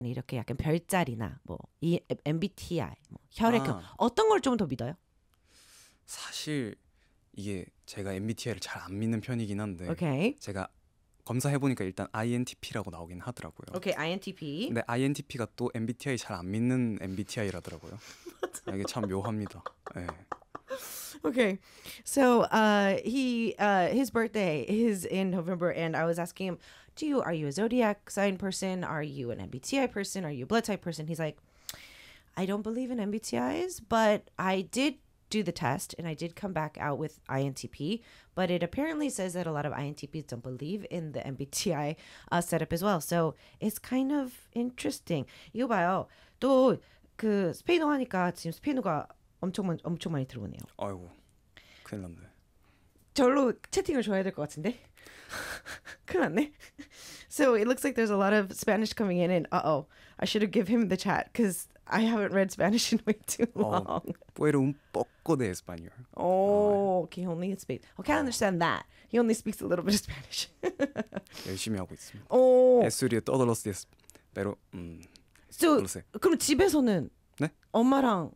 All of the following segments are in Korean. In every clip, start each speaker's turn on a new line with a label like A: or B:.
A: 이렇게 약간 별자리나 뭐 이 MBTI, 뭐 혈액형 어떤 걸 좀 더 믿어요?
B: 사실 이게 제가 MBTI를 잘 안 믿는 편이긴 한데
A: 오케이.
B: 제가 검사해보니까 일단 INTP라고 나오긴 하더라고요.
A: 오케이, INTP.
B: 근데 INTP가 또 MBTI 잘 안 믿는 MBTI라더라고요. 이게 참 묘합니다. 네.
A: Okay, so his birthday is in November, and I was asking him, are you a zodiac sign person? Are you an MBTI person? Are you a blood type person? He's like, I don't believe in MBTIs, but I did do the test and I did come back out with INTP, but it apparently says that a lot of INTPs don't believe in the MBTI setup as well. So it's kind of interesting. 이거 봐요. 또 그 스페인어 하니까 지금 스페인어가 엄청 많이 들어오네요.
B: 아이고 큰일 났네.
A: 절로 채팅을 줘야 될 것 같은데. 큰일 났네. So it looks like there's a lot of Spanish coming in, and I should have given him the chat because I haven't read Spanish in way too long.
B: Puedo un poco de español.
A: Oh, okay, he only speaks. Okay, I understand that. He only speaks a little bit of Spanish.
B: 열심히 하고 있습니다.
A: Oh.
B: Estudio todos los días, pero
A: So,
B: no sé.
A: 그럼 집에서는
B: 네?
A: 엄마랑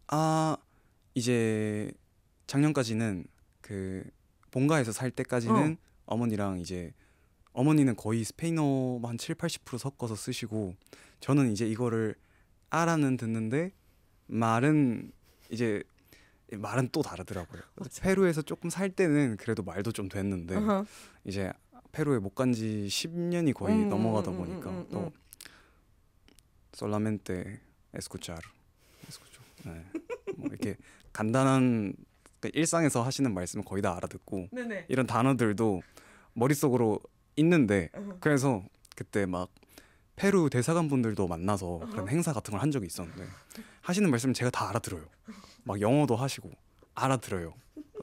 B: 이제 작년까지는 그 본가에서 살 때까지는 어머니랑 이제 어머니는 거의 스페인어 한 7-80% 섞어서 쓰시고 저는 이제 이거를 알아는 듣는데 말은 또 다르더라고요. 페루에서 조금 살 때는 그래도 말도 좀 됐는데 이제 페루에 못 간 지 10년이 거의 넘어가다 보니까 또 solamente escuchar. 네. 뭐 이렇게 간단한 일상에서 하시는 말씀은 거의 다 알아듣고
A: 네네.
B: 이런 단어들도 머릿속으로 있는데 그래서 그때 막 페루 대사관 분들도 만나서 그런 행사 같은 걸 한 적이 있었는데 하시는 말씀 제가 다 알아들어요. 막 영어도 하시고 알아들어요.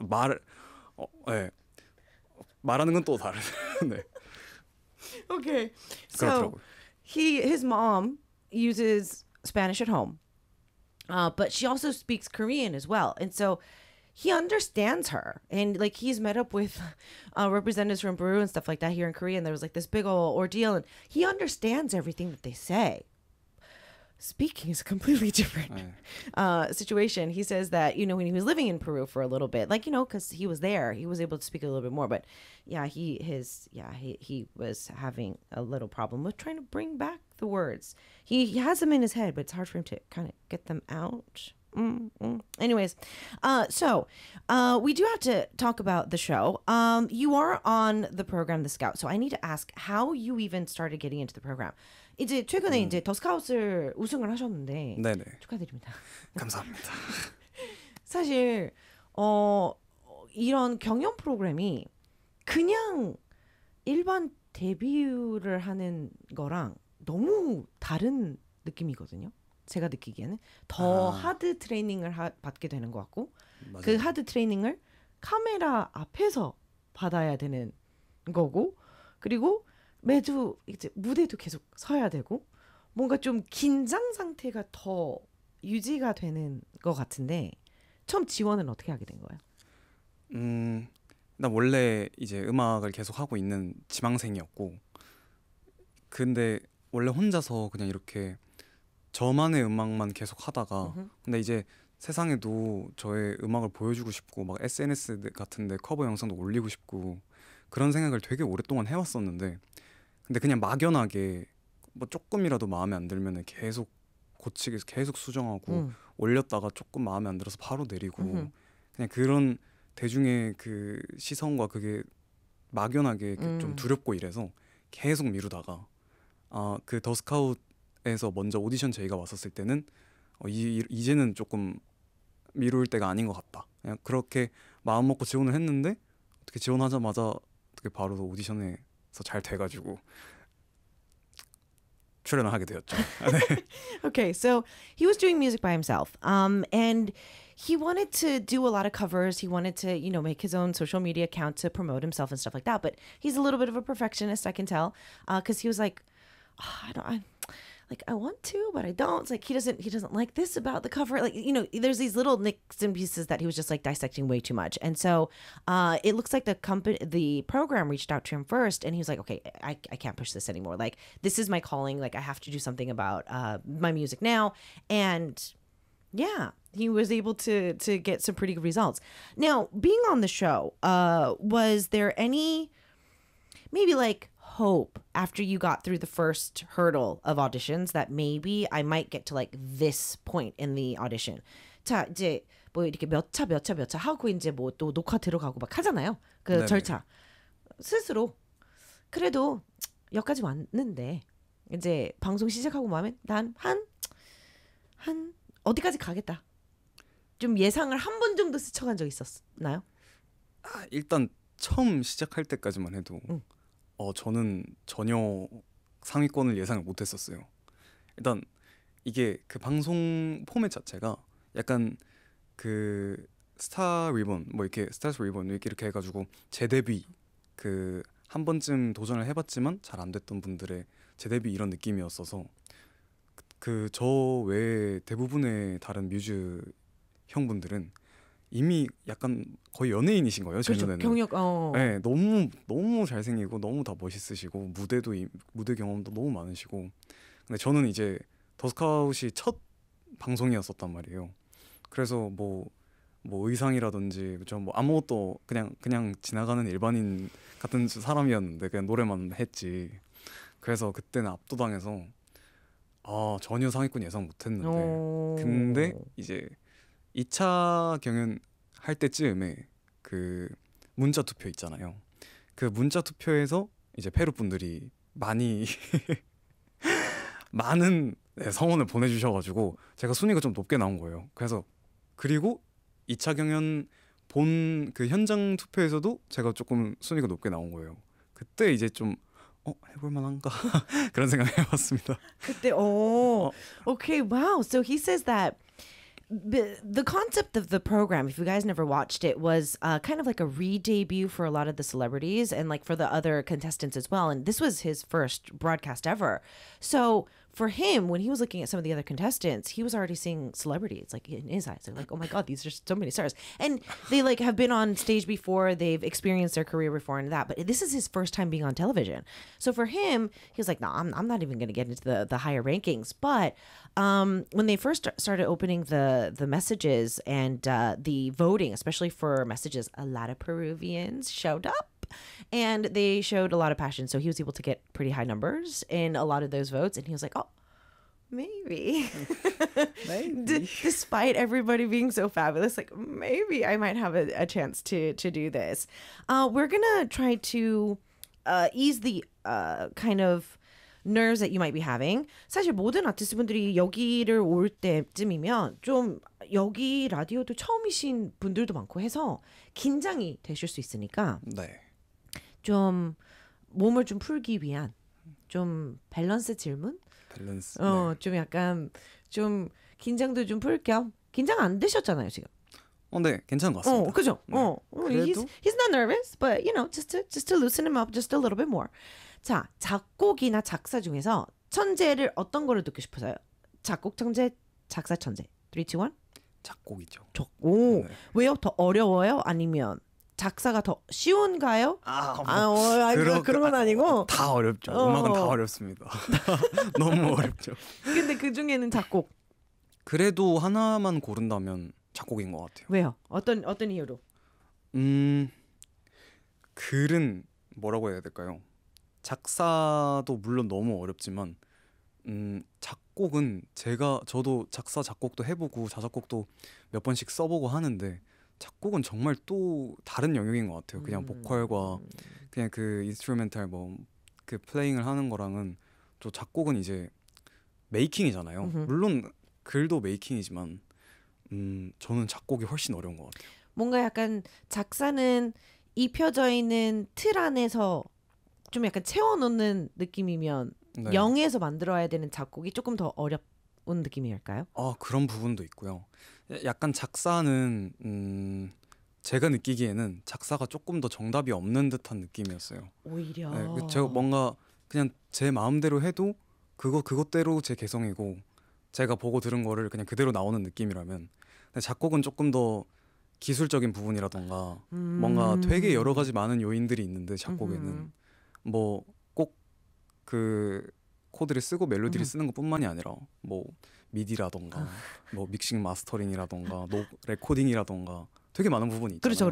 B: 말하는 건 또 다르죠. 네.
A: Okay.
B: 그렇더라고요.
A: So his mom uses Spanish at home. But she also speaks Korean as well. And so he understands her. And like he's met up with representatives from Peru and stuff like that here in Korea. And there was like this big old ordeal. And he understands everything that they say. Speaking is a completely different situation. He says that, when he was living in Peru for a little bit, because he was there, he was able to speak a little bit more. But yeah, he was having a little problem with trying to bring back the words. He has them in his head, but it's hard for him to kind of get them out. Anyways, so we do have to talk about the show. You are on the program The Scout, so I need to ask how you even started getting into the program. 이제 최근에 이제 더 스카웃을 우승을 하셨는데
B: 네네.
A: 축하드립니다.
B: 감사합니다.
A: 사실 이런 경연 프로그램이 그냥 일반 데뷔를 하는 거랑 너무 다른 느낌이거든요. 제가 느끼기에는 더 하드 트레이닝을 받게 되는 것 같고 맞아요. 그 하드 트레이닝을 카메라 앞에서 받아야 되는 거고 그리고 매주 이제 무대도 계속 서야 되고 뭔가 좀 긴장 상태가 더 유지가 되는 것 같은데 처음 지원은 어떻게 하게 된 거예요?
B: 나 원래 이제 음악을 계속 하고 있는 지망생이었고 근데 원래 혼자서 그냥 이렇게 저만의 음악만 계속 하다가 근데 이제 세상에도 저의 음악을 보여주고 싶고 막 SNS 같은데 커버 영상도 올리고 싶고 그런 생각을 되게 오랫동안 해왔었는데 근데 그냥 막연하게 뭐 조금이라도 마음에 안 들면 계속 고치기 위해서 계속 수정하고 올렸다가 조금 마음에 안 들어서 바로 내리고 그냥 그런 대중의 그 시선과 그게 막연하게 좀 두렵고 이래서 계속 미루다가 그 더 스카웃에서 먼저 오디션 제의가 왔었을 때는 이제는 조금 미룰 때가 아닌 것 같다. 그냥 그렇게 마음 먹고 지원을 했는데 어떻게 지원하자마자 어떻게 바로 오디션에서 잘 돼가지고 출연을 하게 되었죠. 네.
A: Okay, so he was doing music by himself, and he wanted to do a lot of covers. He wanted to, make his own social media account to promote himself and stuff like that. But he's a little bit of a perfectionist, I can tell, because he was like, like I want to, but I don't. It's like he doesn't like this about the cover. Like, you know, there's these little nicks and pieces that he was just like dissecting way too much. And so it looks like the program reached out to him first, and he was like, okay, I can't push this anymore. Like, this is my calling. Like, I have to do something about my music now. And yeah, he was able to get some pretty good results. Now, being on the show, was there any maybe like hope after you got through the first hurdle of auditions that maybe I might get to like this point in the audition? 자, 이제 뭐 이렇게 몇 차 하고 이제 뭐 또 녹화 들어가고 막 하잖아요. 그
B: 네네.
A: 절차. 스스로 그래도 여기까지 왔는데 이제 방송 시작하고 나면 난 한 어디까지 가겠다. 좀 예상을 한 번 정도 스쳐간 적 있었나요?
B: 일단 처음 시작할 때까지만 해도 저는 전혀 상위권을 예상을 못했었어요. 일단 이게 그 방송 포맷 자체가 약간 그 스타 리본 뭐 이렇게 스타스 리본 이렇게 해가지고 재데뷔 그 한 번쯤 도전을 해봤지만 잘 안 됐던 분들의 재데뷔 이런 느낌이었어서 그 저 외에 대부분의 다른 뮤즈 형분들은 이미 약간 거의 연예인이신 거예요. 제
A: 그렇죠.
B: 눈에는.
A: 경력
B: 네, 너무 잘생기고 너무 다 멋있으시고 무대 경험도 너무 많으시고. 근데 저는 이제 더스카웃이 첫 방송이었었단 말이에요. 그래서 뭐 의상이라든지 좀 뭐 아무것도 그냥 지나가는 일반인 같은 사람이었는데 그냥 노래만 했지. 그래서 그때는 압도당해서 전혀 상위권 예상 못했는데 근데 이제 2차 경연 할 때쯤에 그 문자 투표 있잖아요. 그 문자 투표에서 이제 페루 분들이 많은 성원을 보내주셔가지고 제가 순위가 좀 높게 나온 거예요. 그리고 2차 경연 본 그 현장 투표에서도 제가 조금 순위가 높게 나온 거예요. 그때 이제 좀 해볼 만한가 그런 생각을 해봤습니다.
A: 그때 okay, wow. So he says that the concept of the program, if you guys never watched it, was kind of like a re-debut for a lot of the celebrities and like for the other contestants as well. And this was his first broadcast ever. So for him, when he was looking at some of the other contestants, he was already seeing celebrities like in his eyes. They're like, oh my God, these are so many stars. And they like have been on stage before, they've experienced their career before and that, but this is his first time being on television. So for him, he was like, no, I'm not even going to get into the higher rankings. But when they first started opening the messages and the voting, especially for messages, a lot of Peruvians showed up. And they showed a lot of passion. So he was able to get pretty high numbers in a lot of those votes. And he was like, oh, maybe. Despite everybody being so fabulous, like maybe I might have a chance to do this. We're going to try to ease the kind of nerves that you might be having. 사실 모든 아티스트분들이 여기를 올 때쯤이면 좀 여기 라디오도 처음이신 분들도 많고 해서 긴장이 되실 수 있으니까
B: 네.
A: 좀 몸을 좀 풀기 위한 좀 밸런스 질문?
B: 밸런스.
A: 좀 약간 좀 긴장도 좀 풀 겸 긴장 안 되셨잖아요 지금.
B: 네, 괜찮은 것 같습니다.
A: 그죠?
B: 네.
A: He's not nervous, but you know, just to loosen him up just a little bit more. 자, 작곡이나 작사 중에서 천재를 어떤 거를 듣고 싶으세요? 작곡 천재, 작사 천재. 3, 2, 1.
B: 작곡이죠.
A: 오,
B: 네.
A: 왜요? 더 어려워요? 아니면 작사가 더 쉬운가요? 그런 건 아니고.
B: 다 어렵죠. 음악은 다 어렵습니다. 너무 어렵죠.
A: 근데 그 중에는 작곡.
B: 그래도 하나만 고른다면 작곡인 것 같아요.
A: 왜요? 어떤 이유로?
B: 글은 뭐라고 해야 될까요? 작사도 물론 너무 어렵지만 작곡은 저도 작사 작곡도 해보고 자작곡도 몇 번씩 써보고 하는데 작곡은 정말 또 다른 영역인 것 같아요. 그냥 보컬과 그냥 그 인스트루멘탈 그 플레잉을 하는 거랑은 또 작곡은 이제 메이킹이잖아요. 물론 글도 메이킹이지만 저는 작곡이 훨씬 어려운 것 같아요.
A: 뭔가 약간 작사는 입혀져 있는 틀 안에서 좀 약간 채워놓는 느낌이면
B: 네.
A: 0에서 만들어야 되는 작곡이 조금 더 어려운 느낌일까요?
B: 그런 부분도 있고요. 약간 작사는 제가 느끼기에는 작사가 조금 더 정답이 없는 듯한 느낌이었어요.
A: 오히려.
B: 네, 제가 뭔가 그냥 제 마음대로 해도 그것대로 제 개성이고 제가 보고 들은 거를 그냥 그대로 나오는 느낌이라면, 근데 작곡은 조금 더 기술적인 부분이라던가 뭔가 되게 여러 가지 많은 요인들이 있는데 작곡에는 뭐 꼭 그 코드를 쓰고 멜로디를 쓰는 것뿐만이 아니라 뭐 미디라던가 뭐 믹싱 마스터링이라던가 레코딩이라던가 되게 많은 부분이 있잖아요.
A: 그렇죠.